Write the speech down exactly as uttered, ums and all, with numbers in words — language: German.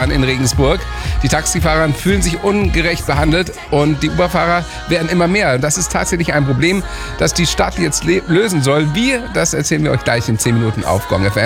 Autobahn in Regensburg. Die Taxifahrer fühlen sich ungerecht behandelt und die Uber-Fahrer werden immer mehr. Das ist tatsächlich ein Problem, das die Stadt jetzt le- lösen soll. Wie, das erzählen wir euch gleich in zehn Minuten auf Gong F M.